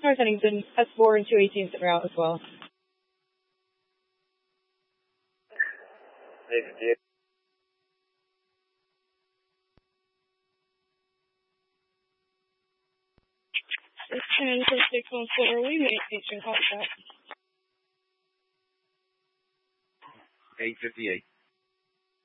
North Huntington, S4 and 218 en route as well. It's 10 for 6 on 4. We make station contact. 858.